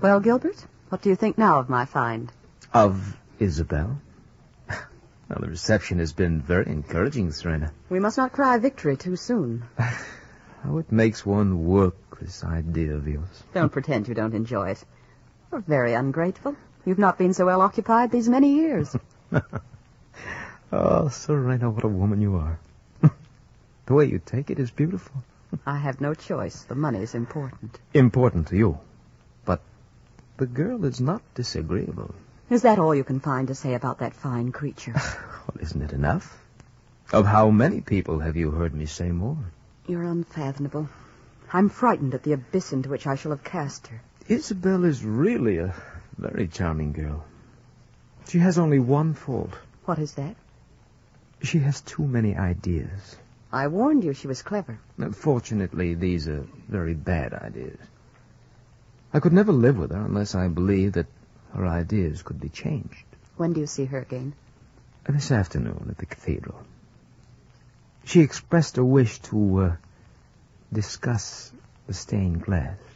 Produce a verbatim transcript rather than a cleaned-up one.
Well, Gilbert, what do you think now of my find? Of Isabel? Well, the reception has been very encouraging, Serena. We must not cry victory too soon. How it makes one work, this idea of yours. Don't pretend you don't enjoy it. You're very ungrateful. You've not been so well occupied these many years. Oh, Serena, what a woman you are. The way you take it is beautiful. I have no choice. The money is important. Important to you. But the girl is not disagreeable. Is that all you can find to say about that fine creature? Well, isn't it enough? Of how many people have you heard me say more? You're unfathomable. I'm frightened at the abyss into which I shall have cast her. Isabel is really a very charming girl. She has only one fault. What is that? She has too many ideas. I warned you she was clever. Fortunately, these are very bad ideas. I could never live with her unless I believed that her ideas could be changed. When do you see her again? This afternoon at the cathedral. She expressed a wish to uh, discuss the stained glass.